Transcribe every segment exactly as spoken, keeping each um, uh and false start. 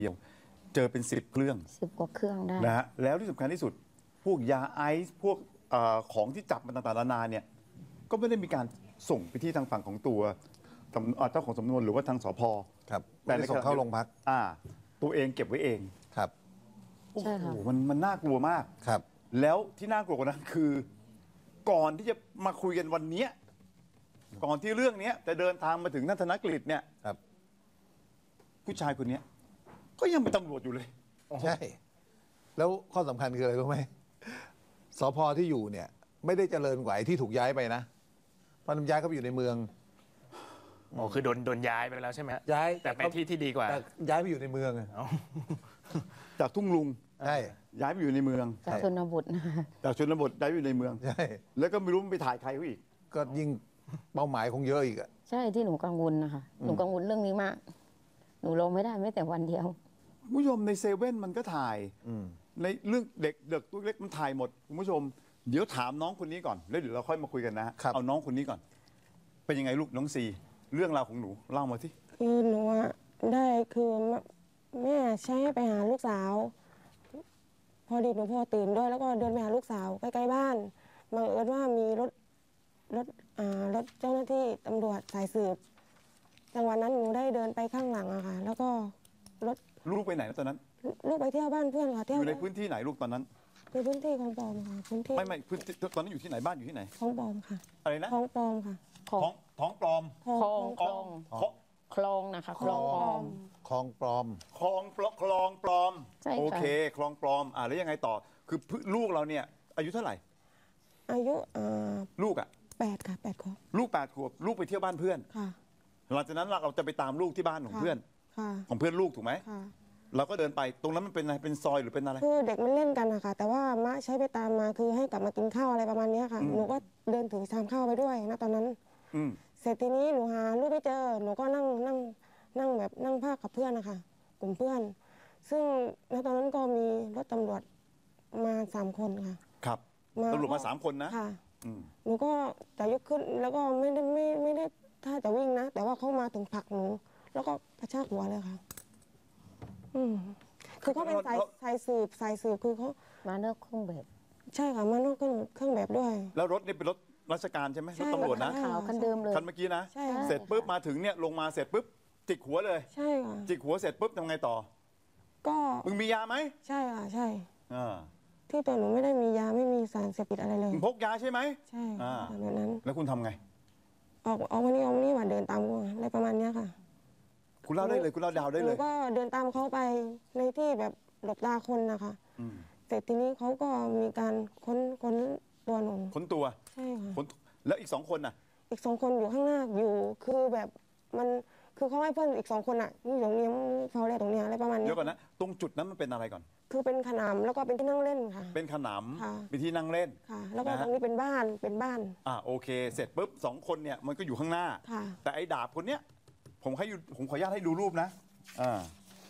เดียวเจอเป็นสิบเครื่องสิบกว่าเครื่องได้นะฮะแล้วที่สำคัญที่สุดพวกยาไอซ์พวกอของที่จับมันต่างๆนานาเนี่ยก็ไม่ได้มีการส่งไปที่ทางฝั่งของตัวเจ้าของสำนวนหรือว่าทางสพครับแต่ในส่งเข้าโรงพักอ่าตัวเองเก็บไว้เองครับโอ้โหมันมันน่ากลัวมากครับแล้วที่น่ากลัวกว่านั้นคือก่อนที่จะมาคุยกันวันนี้ก่อนที่เรื่องนี้จะเดินทางมาถึงท่านธนกฤษเนี่ยครับผู้ชายคนนี้ก็ยังเป็นตำรวจอยู่เลยใช่แล้วข้อสำคัญคืออะไรรู้ไหมสพที่อยู่เนี่ยไม่ได้เจริญกว่าที่ถูกย้ายไปนะเพราะย้ายเขาไปอยู่ในเมืองอ๋อคือโดนโดนย้ายไปแล้วใช่ไหมย้ายแต่ไปที่ที่ดีกว่าแต่ย้ายไปอยู่ในเมืองจากทุ่งลุงใช่ย้ายไปอยู่ในเมืองจากชนบทจากชนบทย้ายไปอยู่ในเมืองใช่แล้วก็ไม่รู้ไปถ่ายใครเขาอีกก็ยิ่งเป้าหมายคงเยอะอีกอ่ะใช่ที่หนูกังวลนะคะหนูกังวลเรื่องนี้มากหนูลงไม่ได้แม้แต่วันเดียวผู้ชมในเซเว่นมันก็ถ่ายในเรื่องเด็กเด็กตัวเล็กมันถ่ายหมดคุณผู้ชมเดี๋ยวถามน้องคนนี้ก่อนแล้วเดี๋ยวเราค่อยมาคุยกันนะเอาน้องคนนี้ก่อนเป็นยังไงลูกน้องซีเรื่องราวของหนูเล่ามาสิคือหนูได้คือแม่ใช้ให้ไปหาลูกสาวพอดีหนูพอตื่นด้วยแล้วก็เดินไปหาลูกสาวใกล้ๆบ้านบังเอิญว่ามีรถรถอ่ารถเจ้าหน้าที่ตำรวจสายสืบจังหวะนั้นหนูได้เดินไปข้างหลังอะค่ะแล้วก็รถลูกไปไหนตอนนั้นลูกไปเที่ยวบ้านเพื่อนค่ะเที่ยวอยู่ในพื้นที่ไหนลูกตอนนั้นในพื้นที่ของปอมค่ะพื้นที่ไม่ไม่พื้นที่ตอนนั้นอยู่ที่ไหนบ้านอยู่ที่ไหนของปอมค่ะอะไรนะของปอมค่ะท้องท้องปลอมคลองคลองคลองนะคะคลองปลอมคลองปลอมคลองคลองปลอมใช่โอเคคลองปลอมอ่าแล้วยังไงต่อคือลูกเราเนี่ยอายุเท่าไหร่อายุอ่าลูกอ่ะแปดค่ะแปดขวบลูกแปดขวบลูกไปเที่ยวบ้านเพื่อนค่ะหลังจากนั้นเราจะไปตามลูกที่บ้านของเพื่อนของเพื่อนลูกถูกไหมค่ะเราก็เดินไปตรงนั้นมันเป็นอะไรเป็นซอยหรือเป็นอะไรคือเด็กมันเล่นกันอะค่ะแต่ว่ามะใช้ไปตามมาคือให้กลับมากินข้าวอะไรประมาณนี้ค่ะหนูก็เดินถือชามข้าวไปด้วยนะตอนนั้นเสร็จทีนี้หนูหาลูกไม่เจอหนูก็นั่งนั่งนั่งแบบนั่งภาคกับเพื่อนนะคะกลุ่มเพื่อนซึ่งณตอนนั้นก็มีรถตำรวจมาสามคนค่ะครับตำรวจมาสามคนนะค่ะหนูก็จะยกขึ้นแล้วก็ไม่ได้ไม่ไม่ได้ถ้าจะวิ่งนะแต่ว่าเขามาถึงผลักหนูแล้วก็กระชากหัวเลยค่ะอืมคือเขาเป็นสายสายสืบสายสืบคือเขามานอกเครื่องแบบใช่ค่ะมานอกเครื่องเครื่องแบบด้วยแล้วรถนี่เป็นรถราชการใช่ไหมรถตำรวจนะขาวคันเดิมเลยคันเมื่อกี้นะใช่เสร็จปุ๊บมาถึงเนี่ยลงมาเสร็จปุ๊บจิกหัวเลยใช่ค่ะจิกหัวเสร็จปุ๊บทำไงต่อก็มึงมียาไหมใช่ค่ะใช่อ่าที่ตัวหนูไม่ได้มียาไม่มีสารเสพติดอะไรเลยพกยาใช่ไหมใช่แบบนั้นแล้วคุณทำไงออกออกวันนี้ออกวันนี้มาเดินตามกูอะไรประมาณนี้ค่ะคุณเล่าได้เลยคุณเล่าดาวได้เลยหนูก็เดินตามเขาไปในที่แบบหลบตาคนนะคะเสร็จทีนี้เขาก็มีการค้นค้นตัวหนูค้นตัวใช่ค่ะแล้วอีกสองคนน่ะอีกสองคนอยู่ข้างหน้าอยู่คือแบบมันคือเขาให้เพื่อนอีกสองคนอ่ะนี่ตรงนี้เฝ้าเรียตรงนี้อะไรประมาณนี้เดี๋ยวก่อนนะตรงจุดนั้นมันเป็นอะไรก่อนคือเป็นขนามแล้วก็เป็นที่นั่งเล่นค่ะเป็นขนามเป็นที่นั่งเล่นค่ะแล้วก็ตรงนี้เป็นบ้านเป็นบ้านอ่าโอเคเสร็จปุ๊บสองคนเนี่ยมันก็อยู่ข้างหน้าแต่ไอ้ดาบคนเนี้ยผมให้ผมขออนุญาตให้ดูรูปนะอ่า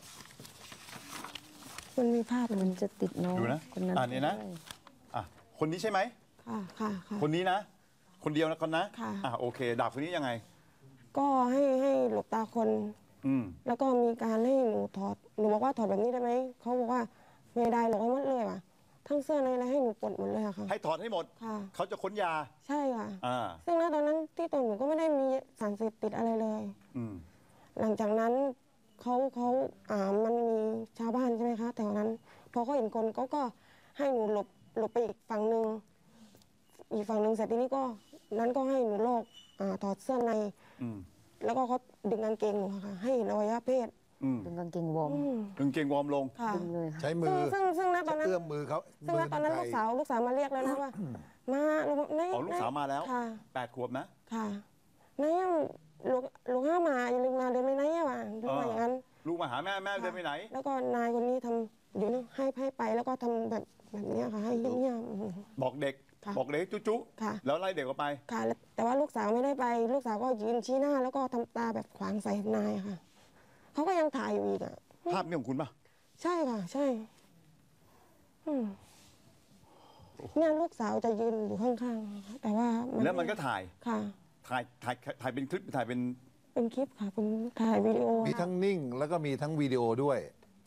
มันมีภาพมันจะติดน้องดูนะคนนั้นอ่านี่นะอ่ะคนนี้ใช่ไหมค่ะค่ะคนนี้นะคนเดียวนะคนนะค่ะอ่าโอเคดาบคนนี้ยังไงก็ให้ให้หลบตาคนอืมแล้วก็มีการให้หนูถอดหนูบอกว่าถอดแบบนี้ได้ไหมเขาบอกว่าไม่ได้หรอกให้หมดเลยว่ะทั้งเสื้อในอะไรให้หนูปลดหมดเลยค่ะให้ถอดให้หมดค่ะเขาจะค้นยาใช่ค่ะอ่าซึ่งณตอนนั้นที่ตัวหนูก็ไม่ได้มีสารเสพติดอะไรเลยอืมหลังจากนั้นเขาเขาอ่ามันมีชาวบ้านใช่ไหมคะแถวนั้นพอเขาเห็นคนเขาก็ให้หนูหลบหลบไปอีกฝั่งหนึ่งอีกฝั่งหนึ่งเสร็จทีนี้ก็นั้นก็ให้หนูลอกอ่าถอดเสื้อในแล้วก็เขาดึงกางเกงหนูค่ะให้อวัยวะเพศดึงกางเกงวอร์มกางเกงวอร์มลงใช้มือซึ่งซึ่งณตอนนั้นเอื้อมมือเขาซึ่งณตอนนั้นลูกสาวลูกสาวมาเรียกแล้วนะว่ามาลูกในลูกสาวมาแล้วแปดขวบนะค่ะในลูกลูกห้ามาอย่าลืมมาเดินไปไหนอ่ะลูกมาอย่างนั้นลูกมาหาแม่แม่เดินไปไหนแล้วก็นายคนนี้ทำเดี๋ยวให้ให้ไปแล้วก็ทำแบบแบบนี้ค่ะให้เงียบๆบอกเด็กบอกเด็กจุ๊จุ๊แล้วไล่เด็กออกไปค่ะแต่ว่าลูกสาวไม่ได้ไปลูกสาวก็ยืนชี้หน้าแล้วก็ทำตาแบบขวางใส่นายค่ะเขาก็ยังถ่ายอยู่อีกอ่ะภาพนี้ของคุณป่ะใช่ค่ะใช่เนี่ยลูกสาวจะยืนอยู่ข้างๆแต่ว่าแล้วมันก็ถ่ายค่ะถ่ายถ่ายถ่ายเป็นคลิปถ่ายเป็นเป็นคลิปค่ะเป็นถ่ายวิดีโอมีทั้งนิ่งแล้วก็มีทั้งวิดีโอด้วย